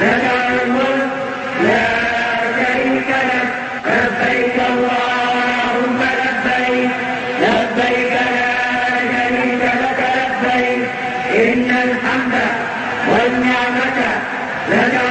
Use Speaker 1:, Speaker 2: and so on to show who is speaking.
Speaker 1: لك الملك لا شريك لك لبيك اللهم لبيك لبيك لا شريك لك لبيك إن الحمد والنعمة لك